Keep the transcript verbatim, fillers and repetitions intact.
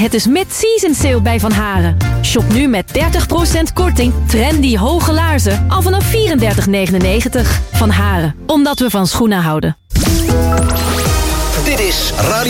Het is mid-season sale bij Van Haren. Shop nu met dertig procent korting trendy hoge laarzen al vanaf vierendertig negenennegentig. Van Haren, omdat we van schoenen houden. Dit is Radio